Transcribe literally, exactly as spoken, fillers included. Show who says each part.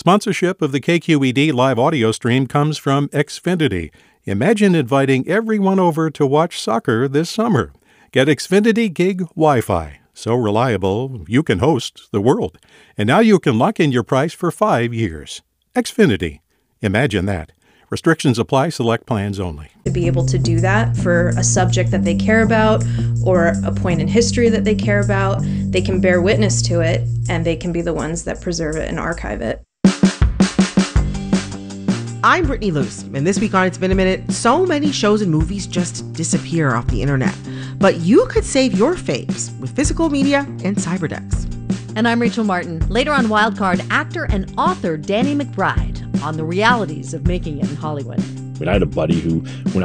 Speaker 1: Sponsorship of the K Q E D live audio stream comes from Xfinity. Imagine inviting everyone over to watch soccer this summer. Get Xfinity Gig Wi-Fi. So reliable, you can host the world. And now you can lock in your price for five years. Xfinity. Imagine that. Restrictions apply. Select plans only.
Speaker 2: To be able to do that for a subject that they care about or a point in history that they care about, they can bear witness to it, and they can be the ones that preserve it and archive it.
Speaker 3: I'm Brittany Luce, and this week on It's Been a Minute, so many shows and movies just disappear off the internet. But you could save your faves with physical media and Cyberdex.
Speaker 4: And I'm Rachel Martin. Later on Wildcard, actor and author Danny McBride on the realities of making it in Hollywood.
Speaker 5: I mean, I had a buddy who, when